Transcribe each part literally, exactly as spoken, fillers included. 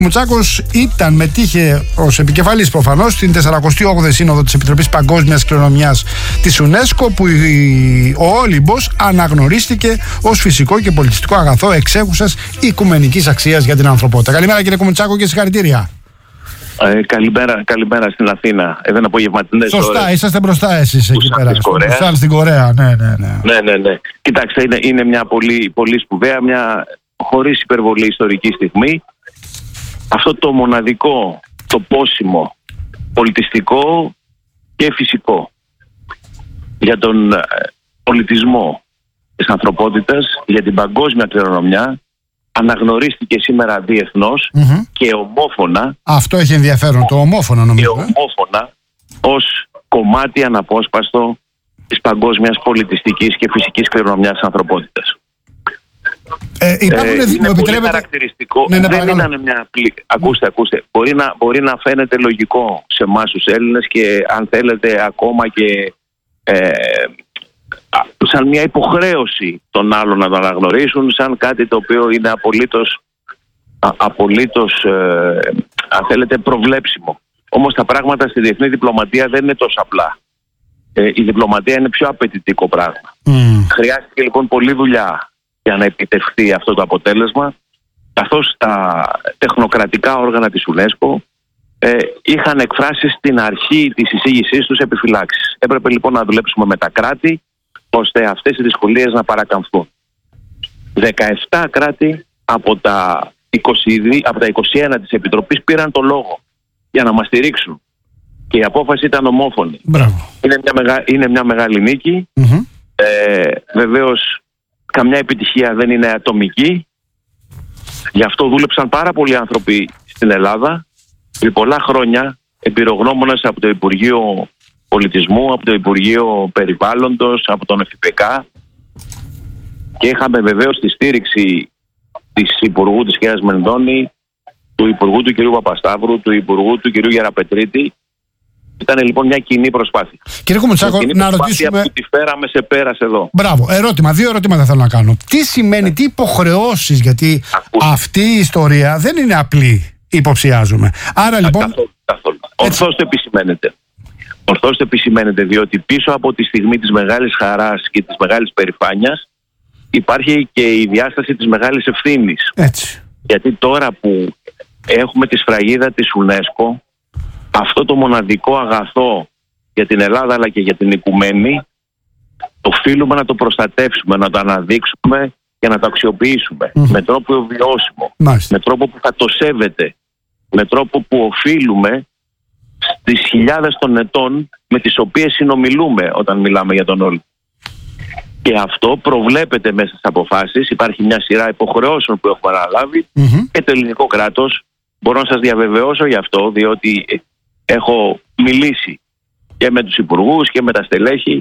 Μουτσάκος ήταν, μετήχε ως επικεφαλής προφανώς στην σαραντά όγδοη Σύνοδο της Επιτροπής Παγκόσμιας Κληρονομιάς της UNESCO, που ο Όλυμπος αναγνωρίστηκε ως φυσικό και πολιτιστικό αγαθό εξέχουσας οικουμενικής αξίας για την ανθρωπότητα. Καλημέρα κύριε Μουτσάκο και συγχαρητήρια. Ε, καλημέρα, καλημέρα στην Αθήνα. Εδώ είναι απογευματινές ώρες. Σωστά, είσαστε μπροστά εσείς εκεί πέρα. Στην στην Κορέα, ναι, ναι, ναι. Ναι, ναι, ναι. Κοιτάξτε, είναι, είναι μια πολύ, πολύ σπουδαία, μια χωρίς υπερβολή ιστορική στιγμή. Αυτό το μοναδικό, το πόσιμο, πολιτιστικό και φυσικό για τον πολιτισμό της ανθρωπότητας, για την παγκόσμια κληρονομιά, αναγνωρίστηκε σήμερα διεθνώς mm-hmm. και ομόφωνα. Αυτό έχει ενδιαφέρον, το ομόφωνα νομίζω. Και ομόφωνα ως κομμάτι αναπόσπαστο της παγκόσμιας πολιτιστικής και φυσικής κληρονομιάς της ανθρωπότητας. Ε, υπάρχουν, ε, είναι επιτρέπετε... πολύ χαρακτηριστικό. Ναι, ναι, δεν είναι μια απλή... Ακούστε, ακούστε. Μπορεί να, μπορεί να φαίνεται λογικό σε εμάς τους Έλληνες και αν θέλετε ακόμα και ε, σαν μια υποχρέωση των άλλων να το αναγνωρίσουν, σαν κάτι το οποίο είναι απολύτως, α, απολύτως ε, αν θέλετε προβλέψιμο. Όμως τα πράγματα στη διεθνή διπλωματία δεν είναι τόσο απλά. Ε, η διπλωματία είναι πιο απαιτητικό πράγμα. Mm. Χρειάστηκε λοιπόν πολλή δουλειά για να επιτευχθεί αυτό το αποτέλεσμα, καθώς τα τεχνοκρατικά όργανα της UNESCO ε, είχαν εκφράσει στην αρχή της εισήγησής τους επιφυλάξεις. Έπρεπε λοιπόν να δουλέψουμε με τα κράτη, ώστε αυτές οι δυσκολίες να παρακαμφθούν. δεκαεπτά κράτη από τα είκοσι, από τα είκοσι ένα της Επιτροπής πήραν το λόγο για να μας στηρίξουν. Και η απόφαση ήταν ομόφωνη. Μπράβο. Είναι μια, μεγα, είναι μια μεγάλη νίκη. Mm-hmm. Ε, βεβαίως, καμιά επιτυχία δεν είναι ατομική. Γι' αυτό δούλεψαν πάρα πολλοί άνθρωποι στην Ελλάδα. Για πολλά χρόνια εμπειρογνώμονες από το Υπουργείο Πολιτισμού, από το Υπουργείο Περιβάλλοντος, από τον ΕΦΙΠΕΚΑ, και είχαμε βεβαίως τη στήριξη της Υπουργού της κ. Μενδώνη, του Υπουργού του κ. Παπασταύρου, του Υπουργού του κ. Γεραπετρίτη. Ήταν λοιπόν μια κοινή προσπάθεια. Κύριε Μουτσάκο, να ρωτήσουμε. Που τη φέραμε σε πέρας εδώ. Μπράβο. Ερώτημα, δύο ερωτήματα θέλω να κάνω. Τι σημαίνει, τι υποχρεώσεις, γιατί Ακούστε. αυτή η ιστορία δεν είναι απλή, υποψιάζουμε. Άρα λοιπόν. Καθόλου. καθόλου. Ορθώς το επισημαίνεται. Ορθώς το επισημαίνεται, διότι πίσω από τη στιγμή της μεγάλης χαράς και της μεγάλης περηφάνειας υπάρχει και η διάσταση της μεγάλης ευθύνης. Έτσι. Γιατί τώρα που έχουμε τη σφραγίδα της UNESCO, αυτό το μοναδικό αγαθό για την Ελλάδα αλλά και για την οικουμένη, οφείλουμε να το προστατεύσουμε, να το αναδείξουμε και να το αξιοποιήσουμε mm-hmm. με τρόπο βιώσιμο, Μάλιστα. με τρόπο που θα το σέβεται, με τρόπο που οφείλουμε στις χιλιάδες των ετών με τις οποίες συνομιλούμε όταν μιλάμε για τον Όλυμπο. Και αυτό προβλέπεται μέσα στις αποφάσεις. Υπάρχει μια σειρά υποχρεώσεων που έχουμε αναλάβει mm-hmm. και το ελληνικό κράτος. Μπορώ να σας διαβεβαιώσω γι' αυτό, διότι έχω μιλήσει και με τους υπουργούς και με τα στελέχη.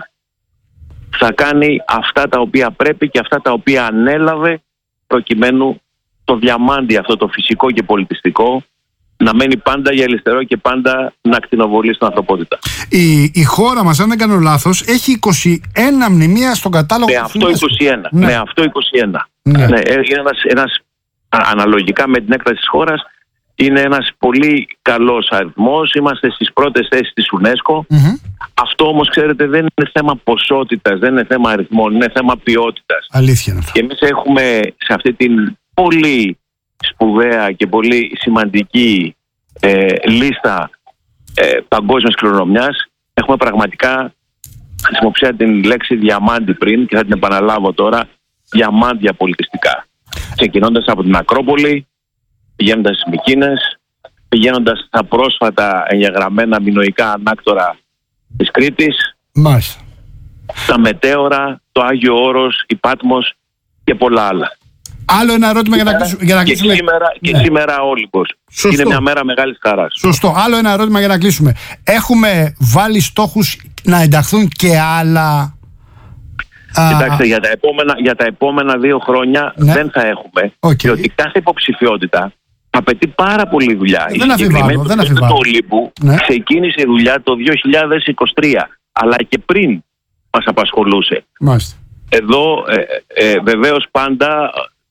Θα κάνει αυτά τα οποία πρέπει και αυτά τα οποία ανέλαβε, προκειμένου το διαμάντι αυτό το φυσικό και πολιτιστικό να μένει πάντα γυαλιστερό και πάντα να ακτινοβολεί στην ανθρωπότητα. Η, η χώρα μας, αν δεν κάνω λάθος, έχει είκοσι ένα μνημεία στον κατάλογο. Με αυτό είκοσι ένα. Ναι. Με αυτό είκοσι ένα. Ναι. Ναι, είναι ένας, ένας, αναλογικά με την έκταση της χώρας, είναι ένας πολύ καλός αριθμός. Είμαστε στις πρώτες θέσεις της UNESCO. Mm-hmm. Αυτό όμως, ξέρετε, δεν είναι θέμα ποσότητας, δεν είναι θέμα αριθμών, είναι θέμα ποιότητας. Αλήθεια είναι αυτό. Και εμείς έχουμε σε αυτή την πολύ σπουδαία και πολύ σημαντική ε, λίστα ε, παγκόσμιας κληρονομιάς, έχουμε πραγματικά, χρησιμοποίησα την λέξη διαμάντι πριν και θα την επαναλάβω τώρα, διαμάντια πολιτιστικά. Ξεκινώντας από την Ακρόπολη, πηγαίνοντας στις Μυκήνες, πηγαίνοντας στα πρόσφατα εγγεγραμμένα μινωικά ανάκτορα της Κρήτης, Μάλιστα. τα Μετέωρα, το Άγιο Όρος, η Πάτμος και πολλά άλλα. Άλλο ένα ερώτημα για να κλείσουμε. Για να και, κλείσουμε. Σήμερα, και ναι. σήμερα Όλυμπος. Είναι μια μέρα μεγάλης χαράς. Σωστό. Άλλο ένα ερώτημα για να κλείσουμε. Έχουμε βάλει στόχους να ενταχθούν και άλλα. Κοιτάξτε, για τα επόμενα, για τα επόμενα δύο χρόνια ναι. δεν θα έχουμε. Okay. Διότι κάθε υποψηφιότητα απαιτεί πάρα πολλή δουλειά. Δεν η αφιβάλλω. Δεν αφιβάλλω. Το Όλυμπου ναι. ξεκίνησε η δουλειά το δύο χιλιάδες είκοσι τρία, αλλά και πριν μας απασχολούσε. Μάλιστα. Εδώ ε, ε, βεβαίως πάντα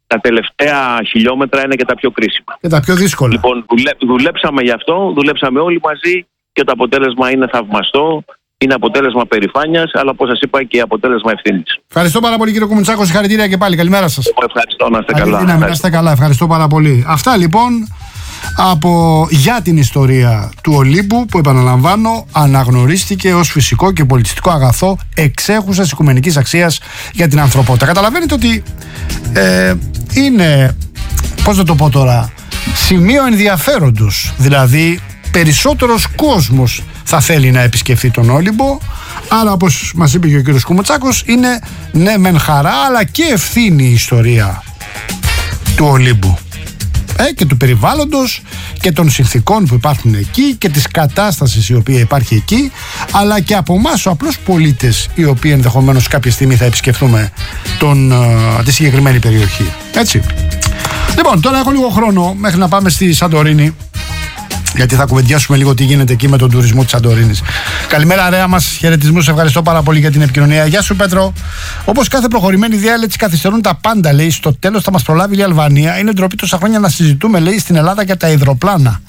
τα τελευταία χιλιόμετρα είναι και τα πιο κρίσιμα. Και τα πιο δύσκολα. Λοιπόν, δουλε, δουλέψαμε γι' αυτό, δουλέψαμε όλοι μαζί και το αποτέλεσμα είναι θαυμαστό. Είναι αποτέλεσμα περηφάνειας, αλλά όπως σας είπα και αποτέλεσμα ευθύνης. Ευχαριστώ πάρα πολύ, κύριε Κουμουτσάκο. Συγχαρητήρια και πάλι. Καλημέρα σας. Εγώ ευχαριστώ, να είστε καλά. Να είστε καλά. Ευχαριστώ πάρα πολύ. Αυτά λοιπόν από, για την ιστορία του Ολύμπου, που επαναλαμβάνω αναγνωρίστηκε ως φυσικό και πολιτιστικό αγαθό εξέχουσας οικουμενικής αξίας για την ανθρωπότητα. Καταλαβαίνετε ότι ε, είναι, πώς να το πω τώρα, σημείο ενδιαφέροντος. Δηλαδή περισσότερος κόσμος θα θέλει να επισκεφθεί τον Όλυμπο. Άρα, όπως μας είπε και ο κύριος Κουμουτσάκος, είναι ναι μεν χαρά αλλά και ευθύνη η ιστορία του Ολύμπου ε, και του περιβάλλοντος και των συνθήκων που υπάρχουν εκεί και της κατάστασης η οποία υπάρχει εκεί, αλλά και από εμάς ο απλός πολίτες, οι οποίοι ενδεχομένως κάποια στιγμή θα επισκεφθούμε τον, uh, τη συγκεκριμένη περιοχή. Έτσι. Λοιπόν, τώρα έχω λίγο χρόνο μέχρι να πάμε στη Σαντορίνη, γιατί θα κουβεντιάσουμε λίγο τι γίνεται εκεί με τον τουρισμό της Σαντορίνης. Καλημέρα, Ρέα μας. Χαιρετισμούς. Ευχαριστώ πάρα πολύ για την επικοινωνία. Γεια σου, Πέτρο. Όπως κάθε προχωρημένη διάλεξη καθυστερούν τα πάντα, λέει. Στο τέλος θα μας προλάβει η Αλβανία. Είναι ντροπή τόσα χρόνια να συζητούμε, λέει, στην Ελλάδα για τα υδροπλάνα.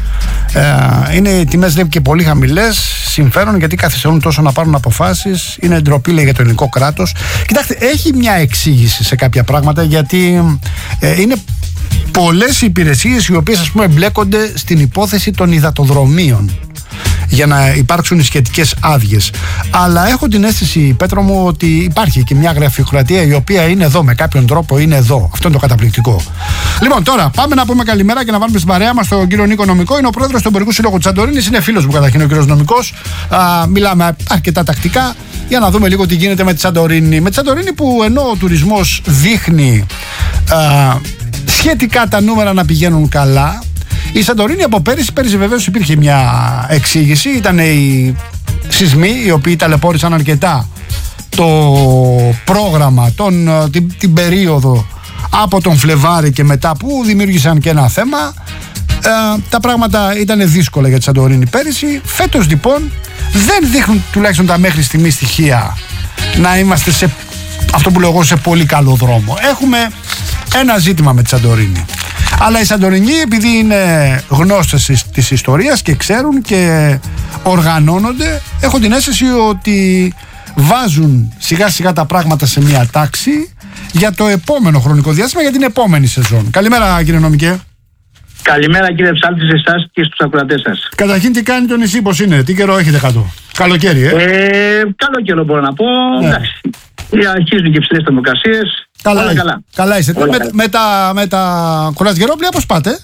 Ε, είναι οι τιμές, λέει, και πολύ χαμηλές. Συμφέρον γιατί καθυστερούν τόσο να πάρουν αποφάσεις. Είναι ντροπή, λέει, για το ελληνικό κράτος. Κοιτάξτε, έχει μια εξήγηση σε κάποια πράγματα, γιατί ε, είναι πολλές υπηρεσίες οι οποίες, ας πούμε, εμπλέκονται στην υπόθεση των υδατοδρομίων για να υπάρξουν οι σχετικές άδειες. Αλλά έχω την αίσθηση, Πέτρο μου, ότι υπάρχει και μια γραφειοκρατία η οποία είναι εδώ, με κάποιον τρόπο είναι εδώ. Αυτό είναι το καταπληκτικό. Λοιπόν, τώρα πάμε να πούμε καλημέρα και να βάλουμε στην παρέα μας τον κύριο Νίκο Νομικό. Είναι ο πρόεδρος του Εμπορικού Συλλόγου της Σαντορίνης. Είναι φίλος μου καταρχήν ο κύριος Νομικός. Α, μιλάμε αρκετά τακτικά για να δούμε λίγο τι γίνεται με τη Σαντορίνη. Με τη Σαντορίνη, που ενώ ο τουρισμός δείχνει α, σχετικά τα νούμερα να πηγαίνουν καλά, η Σαντορίνη από πέρυσι, πέρυσι βεβαίως υπήρχε μια εξήγηση. Ήταν οι σεισμοί οι οποίοι ταλαιπώρησαν αρκετά το πρόγραμμα, τον, την, την περίοδο από τον Φλεβάρι και μετά, που δημιούργησαν και ένα θέμα. Ε, τα πράγματα ήταν δύσκολα για τη Σαντορίνη πέρυσι. Φέτος λοιπόν δεν δείχνουν, τουλάχιστον τα μέχρι στιγμή στοιχεία, να είμαστε σε αυτό που λέω εγώ, σε πολύ καλό δρόμο. Έχουμε ένα ζήτημα με τη Σαντορίνη. Αλλά οι Σαντορινοί, επειδή είναι γνώστες της ιστορίας και ξέρουν και οργανώνονται, έχω την αίσθηση ότι βάζουν σιγά σιγά τα πράγματα σε μια τάξη για το επόμενο χρονικό διάστημα, για την επόμενη σεζόν. Καλημέρα, κύριε Νομικέ. Καλημέρα, κύριε Ψάλτη, σε εσάς και στους ακροατές σας. Καταρχήν, τι κάνει το νησί, πώς είναι, τι καιρό έχετε κάτω? Καλοκαίρι, ε? ε Καλό καιρό μπορώ να πω. Ναι. Εντάξει. Αρχίζουν και ψηλές θερμοκρασίες. Καλά, όλα καλά. Καλά είστε. Με, με, τα, με τα κουρασγερόπλια πώς πάτε?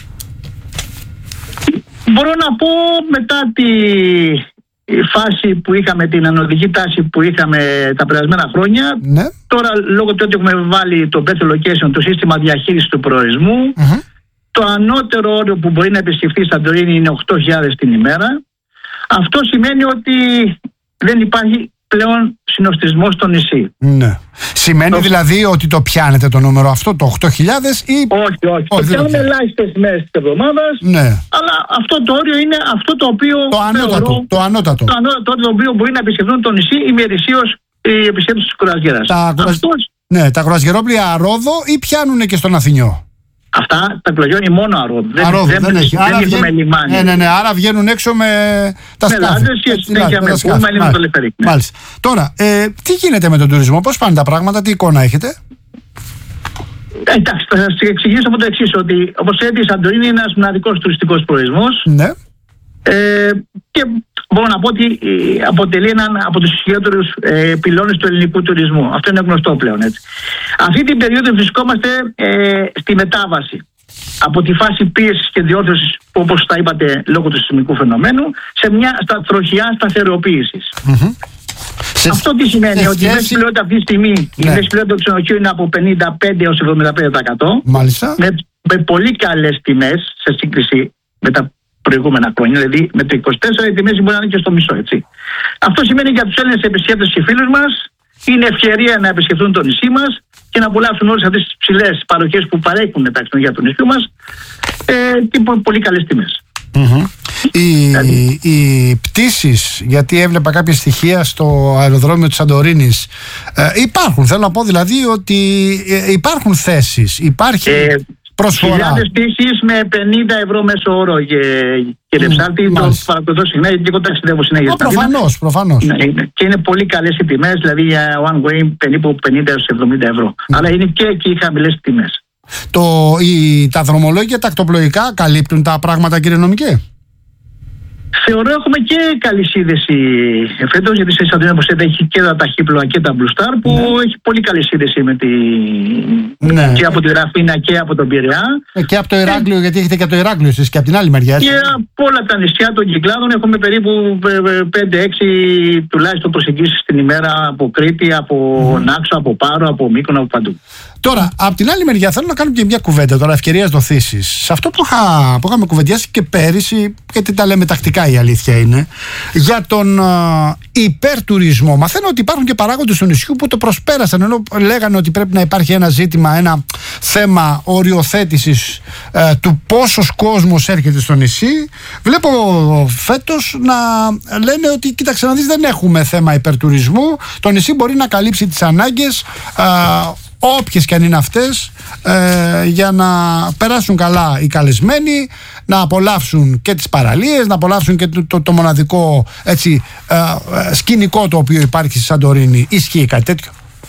Μπορώ να πω, μετά τη φάση που είχαμε, την ανωδική τάση που είχαμε τα περασμένα χρόνια, ναι. Τώρα λόγω του ότι έχουμε βάλει το better location, το σύστημα διαχείρισης του προορισμού, mm-hmm. το ανώτερο όριο που μπορεί να επισκεφθεί η Σαντορίνη είναι οκτώ χιλιάδες την ημέρα. Αυτό σημαίνει ότι δεν υπάρχει πλέον συνοστισμό στο νησί. Ναι. Σημαίνει το... δηλαδή ότι το πιάνετε το νούμερο αυτό, το οκτώ χιλιάδες, ή... Όχι, όχι. όχι το πιάνουμε ελάχιστες μέρες της εβδομάδας, ναι. Αλλά αυτό το όριο είναι αυτό το οποίο... Το ανώτατο. Θεωρώ, το ανώτατο. Το ανώτατο το οποίο μπορεί να επισκεφθούν το νησί ημερησίως οι επισκέπτες της κουρασγέρας. Τα, Αυτός... ναι, τα κουρασγερόπλια Ρόδο ή πιάνουν και στον Αθηνιό? Αυτά τα πλαγιώνει μόνο αρόδο. Δεν, αρόδο, δεν, δεν, δεν έχει. Άρα, βγαίνουν, λιμάνι. Ναι, ναι, ναι, άρα βγαίνουν έξω με τα με σκάφη. Λάδες, και συνέχεια με πούλμα ή με το λεφερίκ. Ναι. Μάλιστα. Τώρα, ε, τι γίνεται με τον τουρισμό, πώς πάνε τα πράγματα, τι εικόνα έχετε? Ε, εντάξει, θα σας εξηγήσω από το εξής, ότι όπως έτσι η Σαντορίνη είναι ένας μοναδικός τουριστικός προορισμός. Ναι. Ε, και μπορώ να πω ότι αποτελεί έναν από τους ισχυρότερους ε, πυλώνες του ελληνικού τουρισμού. Αυτό είναι γνωστό πλέον, έτσι. Αυτή την περίοδο βρισκόμαστε ε, στη μετάβαση από τη φάση πίεσης και διόρθωσης, όπως τα είπατε, λόγω του σεισμικού φαινομένου, σε μια στα, τροχιά σταθεροποίησης. Mm-hmm. Αυτό τι σημαίνει? Σε ότι η μέση πλειότητα αυτή τη στιγμή, ναι. η μέση πλειότητα του ξενοδοχείου είναι από πενήντα πέντε έως εβδομήντα πέντε τοις εκατό. Μάλιστα. Με, με πολύ καλές τιμές σε σύγκριση με τα προηγούμενα χρόνια. Δηλαδή με το είκοσι τέσσερα η τιμή μπορεί να είναι και στο μισό, έτσι. Αυτό σημαίνει για τους Έλληνες επισκέπτες και φίλους μας είναι ευκαιρία να επισκεφτούν το νησί μας και να απολαύσουν όλες αυτές τις ψηλές παροχές που παρέχουν τα ξενοδοχεία του νησιού μας ε, και πολύ καλές τιμές. Mm-hmm. Οι, οι πτήσεις, γιατί έβλεπα κάποια στοιχεία στο αεροδρόμιο της Σαντορίνης, ε, υπάρχουν, θέλω να πω δηλαδή ότι ε, υπάρχουν θέσεις, υπάρχει ε, προσφορά. Χιλιάδες πτήσεις με πενήντα ευρώ μέσο όρο, κύριε Ψάλτη, το παρακολουθώ συχνά γιατί εγώ ταξιδεύω συνέχεια. Προφανώς, προφανώς. Και είναι πολύ καλές οι τιμές, δηλαδή για one way περίπου πενήντα έως εβδομήντα ευρώ. Mm. Αλλά είναι και εκεί οι χαμηλές τιμές. Το, η, τα δρομολόγια τακτοπλοϊκά καλύπτουν τα πράγματα, κύριε Νομικέ? Θεωρώ έχουμε και καλή σύνδεση φέτος, γιατί σε Σαντορίνη όπως έχει και τα ταχύπλοα και τα Blue Star, που ναι. έχει πολύ καλή σύνδεση με τη... ναι. και από τη Ραφίνα και από τον Πειραιά. Ε, και από το Ηράκλειο, ε, γιατί έχετε και από το Ηράκλειο εσείς και από την άλλη μεριά. Και από όλα τα νησιά των Κυκλάδων έχουμε περίπου πέντε έξι τουλάχιστον προσεγγίσεις την ημέρα από Κρήτη, από mm. Νάξο, από Πάρο, από Μύκονο, από παντού. Τώρα, από την άλλη μεριά, θέλω να κάνω και μια κουβέντα τώρα, ευκαιρίας δοθήσεις. Σε αυτό που, είχα, που είχαμε κουβεντιάσει και πέρυσι, γιατί τα λέμε τακτικά η αλήθεια είναι, για τον uh, υπερτουρισμό. Μαθαίνω ότι υπάρχουν και παράγοντες του νησιού που το προσπέρασαν, ενώ λέγανε ότι πρέπει να υπάρχει ένα ζήτημα, ένα θέμα οριοθέτησης uh, του πόσος κόσμος έρχεται στο νησί. Βλέπω φέτος να λένε ότι, κοίταξε να δεις, δεν έχουμε θέμα υπερτουρισμού. Το νησί μπορεί να καλύψει τις ανάγκες, uh, όποιες και αν είναι αυτές, ε, για να περάσουν καλά οι καλεσμένοι, να απολαύσουν και τις παραλίες, να απολαύσουν και το, το, το μοναδικό έτσι, ε, ε, σκηνικό το οποίο υπάρχει στη Σαντορίνη. Ισχύει κάτι τέτοιο?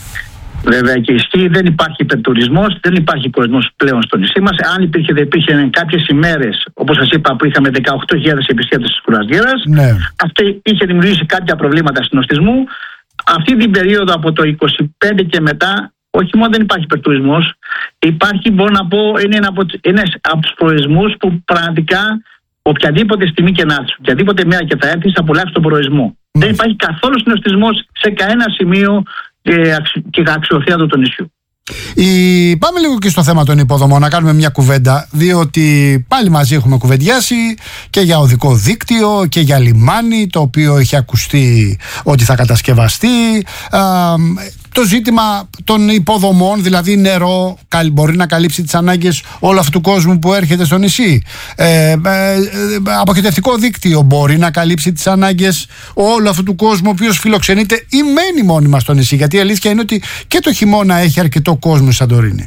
Βέβαια και ισχύει, δεν υπάρχει υπερτουρισμός, δεν υπάρχει κόσμος πλέον στο νησί μας. Αν υπήρχε, δεν υπήρχε κάποιες ημέρες, όπως σας είπα, που είχαμε δεκαοκτώ χιλιάδες επισκέπτες της κουρασγέρας. Ναι. Αυτό είχε δημιουργήσει κάποια προβλήματα συνοστισμού. Αυτή την περίοδο από το είκοσι πέντε και μετά, όχι μόνο δεν υπάρχει υπερτουρισμός, υπάρχει, μπορώ να πω, είναι ένα από, ένας από τους προορισμούς που πραγματικά οποιαδήποτε στιγμή και να έρθει, οποιαδήποτε μέρα και θα έρθει, θα απολαύσει τον προορισμό. Mm. Δεν υπάρχει καθόλου συνοστισμός σε κανένα σημείο και, και αξιοθέατο του νησιού. Η... Πάμε λίγο και στο θέμα των υποδομών, να κάνουμε μια κουβέντα, διότι πάλι μαζί έχουμε κουβεντιάσει και για οδικό δίκτυο και για λιμάνι, το οποίο έχει ακουστεί ότι θα κατασκευαστεί. Α, το ζήτημα των υποδομών, δηλαδή νερό, μπορεί να καλύψει τις ανάγκες όλου αυτού του κόσμου που έρχεται στο νησί. Ε, ε, αποχετευτικό δίκτυο μπορεί να καλύψει τις ανάγκες όλου αυτού του κόσμου ο οποίος φιλοξενείται ή μένει μόνιμα στο νησί, γιατί η αλήθεια είναι ότι και το χειμώνα έχει αρκετό κόσμο η Σαντορίνη.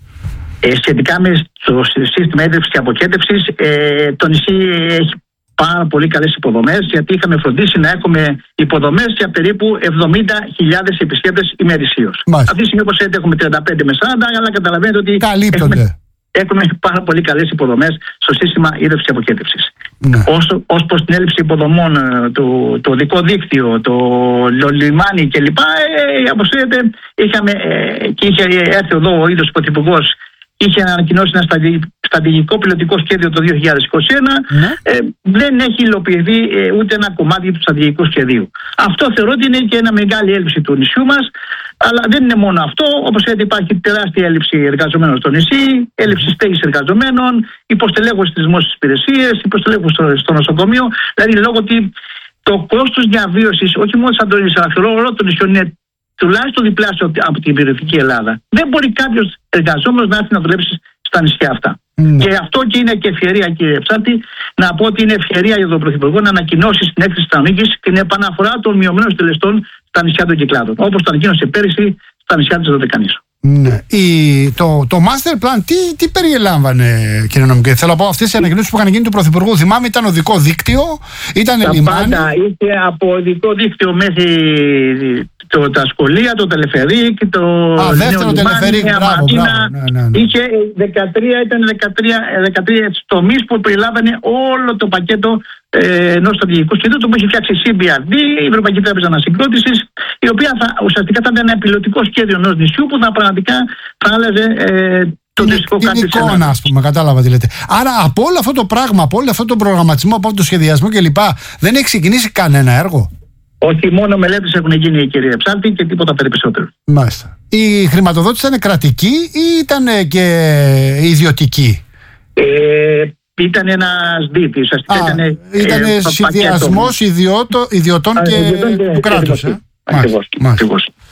Ε, σχετικά με το σύστημα έδρευσης και αποχέτευσης, ε, το νησί έχει πάρα πολύ καλές υποδομές, γιατί είχαμε φροντίσει να έχουμε υποδομές για περίπου εβδομήντα χιλιάδες επισκέπτες ημερησίως. Αυτή τη στιγμή, όπως λέτε, έχουμε τριάντα πέντε με σαράντα, αλλά καταλαβαίνετε ότι έχουμε, έχουμε πάρα πολύ καλές υποδομές στο σύστημα ίδρυυσης και αποχέτευσης. Ναι. Ως, ως προς την έλλειψη υποδομών, το, το οδικό δίκτυο, το, το λιμάνι κλπ. Ε, όπως λέτε, είχαμε, ε, και είχε έρθει εδώ ο ίδιος Πρωθυπουργός, είχε ανακοινώσει ένα στρατηγικό πιλωτικό σχέδιο το δύο χιλιάδες είκοσι ένα. Ναι. Ε, δεν έχει υλοποιηθεί ε, ούτε ένα κομμάτι του στρατηγικού σχεδίου. Αυτό θεωρώ ότι είναι και ένα μεγάλη έλλειψη του νησιού μας. Αλλά δεν είναι μόνο αυτό. Όπως λέτε, υπάρχει τεράστια έλλειψη εργαζομένων στο νησί, έλλειψη στέγης εργαζομένων, υποστελέχωση στις δημόσιες υπηρεσίες, υποστελέχωση στο, στο νοσοκομείο. Δηλαδή, λόγω ότι το κόστος διαβίωσης, όχι μόνο σαν Σαντορίνης, αλλά θεωρώ όλο το νησιό είναι τουλάχιστον διπλάσιο από την περιοχική Ελλάδα. Δεν μπορεί κάποιος εργαζόμενος να έρθει να δουλέψει στα νησιά αυτά. Mm. Και αυτό και είναι και ευκαιρία, κύριε Ψάλτη, να πω ότι είναι ευκαιρία για τον Πρωθυπουργό να ανακοινώσει στην έκθεση της Θεσσαλονίκης την επαναφορά των μειωμένων τελεστών στα νησιά των Κυκλάδων. Όπως το ανακοίνωσε πέρυσι στα νησιά της Δωδεκανήσου. Ναι. Η, το, το master plan τι, τι περιελάμβανε, κύριε Νομικέ? Θέλω να πω, αυτές οι ανακοινώσεις που είχαν γίνει του Πρωθυπουργού, θυμάμαι, ήταν οδικό δίκτυο, ήταν τα λιμάνι. Πάντα είχε από οδικό δίκτυο μέχρι το, τα σχολεία, το τελεφερίκ, το. Α, δεύτερο τελεφερίκ, μπράβο, μπράβο. Ναι, ναι, ναι. Είχε δεκατρία, ήταν δεκατρία, δεκατρία τομείς που περιλάμβανε όλο το πακέτο ε, ενός στρατηγικού σχεδίου, το που έχει φτιάξει η σι μπι αρ ντι, η Ευρωπαϊκή Τράπεζα Ανασυγκρότησης, η οποία θα, ουσιαστικά θα ήταν ένα πιλωτικό σχέδιο ενός νησιού που θα πραγματικά θα άλλαζε ε, το νησικό κάτι της εικόνα, ας πούμε, κατάλαβα τι λέτε. Άρα από όλο αυτό το πράγμα, από όλο αυτό το προγραμματισμό, από το σχεδιασμό κλπ., δεν έχει ξεκινήσει κανένα έργο? Όχι, μόνο μελέτες έχουν γίνει, κύριε Ψάλτη, και τίποτα περισσότερο. Μάλιστα. Η χρηματοδότηση ήταν κρατική ή ήταν και ιδιωτική? Ε, ήταν ένας δίτης. Ήταν ε, συνδυασμός ιδιωτών και, και του κράτους. Ε? Ακριβώς.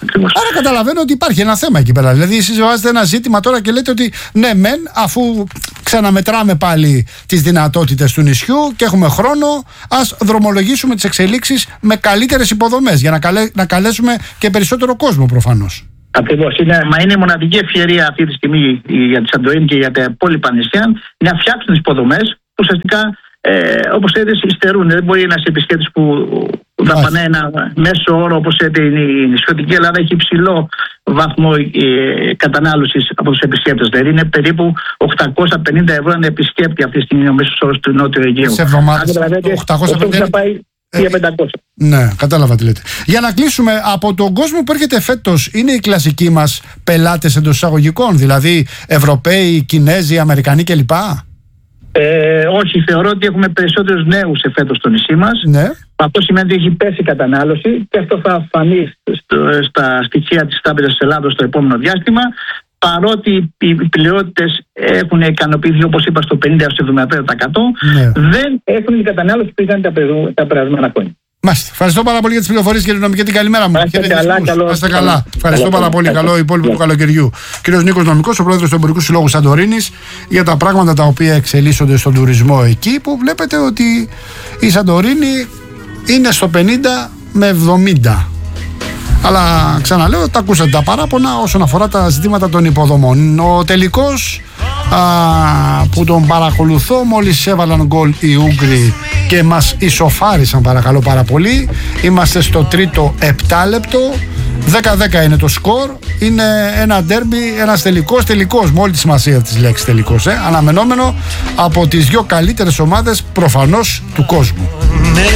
Ακριβώς. Άρα καταλαβαίνω ότι υπάρχει ένα θέμα εκεί πέρα. Δηλαδή, εσείς βάζετε ένα ζήτημα τώρα και λέτε ότι ναι, μεν, αφού ξαναμετράμε πάλι τις δυνατότητες του νησιού και έχουμε χρόνο, ας δρομολογήσουμε τις εξελίξεις με καλύτερες υποδομές για να, καλέ, να καλέσουμε και περισσότερο κόσμο προφανώς. Ακριβώς. Είναι, μα είναι η μοναδική ευκαιρία αυτή τη στιγμή για τη Σαντορίνη και για τα υπόλοιπα νησιά να φτιάξουν τις υποδομές που ουσιαστικά, ε, όπως είδες, υστερούν. Δεν μπορεί ένας επισκέπτης που δαπανάει ένα μέσο όρο, όπως η νησιωτική Ελλάδα έχει υψηλό βαθμό ε, κατανάλωσης από τους επισκέπτες. Δηλαδή είναι περίπου οκτακόσια πενήντα ευρώ ένα επισκέπτη αυτή τη στιγμή ο μέσος όρος του Νότιου Αιγαίου. Σε εβδομάδες οκτακόσια πενήντα Ναι, κατάλαβα τι λέτε. Για να κλείσουμε, από τον κόσμο που έρχεται φέτος, είναι οι κλασικοί μας πελάτες εντός εισαγωγικών, δηλαδή Ευρωπαίοι, Κινέζοι, Αμερικανοί κλπ? Ε, όχι, θεωρώ ότι έχουμε περισσότερους νέους εφέτος στο νησί μας. Ναι. Αυτό σημαίνει ότι έχει πέσει η κατανάλωση και αυτό θα φανεί στο, στα στοιχεία της Τράπεζας της Ελλάδος στο επόμενο διάστημα. Παρότι οι πληρότητες έχουν ικανοποιηθεί, όπως είπα, στο πενήντα έως εβδομήντα πέντε τοις εκατό, ναι, δεν έχουν την κατανάλωση που ήταν τα, τα περασμένα χρόνια. Μάλιστα. Ευχαριστώ πάρα πολύ για τις πληροφορίες, κύριε Νομική, την καλημέρα μου. Είστε καλά, καλό. Είστε καλά. Ευχαριστώ πάρα πολύ. Καλό υπόλοιπο του καλοκαιριού. Κύριος Νίκος Νομικός, ο πρόεδρος του Εμπορικού Συλλόγου Σαντορίνης, για τα πράγματα τα οποία εξελίσσονται στον τουρισμό εκεί, που βλέπετε ότι η Σαντορίνη είναι στο πενήντα με εβδομήντα. Αλλά ξαναλέω, τα ακούσατε τα παράπονα όσον αφορά τα ζητήματα των υποδομών. Ο τελικός α, που τον παρακολουθώ, μόλις έβαλαν γκολ οι Ούγγροι και μας ισοφάρισαν, παρακαλώ πάρα πολύ. Είμαστε στο τρίτο επτάλεπτο. δέκα δέκα είναι το σκορ. Είναι ένα ντέρμπι, ένας τελικός, τελικός με όλη τη σημασία της λέξης τελικός, ε, αναμενόμενο από τις δύο καλύτερες ομάδες προφανώς του κόσμου.